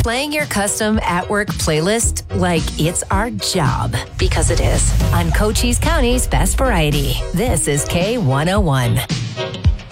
playing your custom at-work playlist like it's our job, because it is. On Cochise County's Best Variety, this is K101.